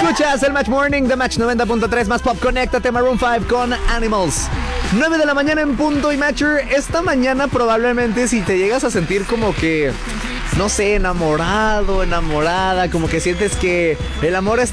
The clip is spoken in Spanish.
Escuchas el Match Morning de Match 90.3 más Pop. Conéctate Maroon 5 con Animals. 9 de la mañana en punto. Y Matcher, esta mañana probablemente si te llegas a sentir como que, no sé, enamorado, enamorada, como que sientes que el amor es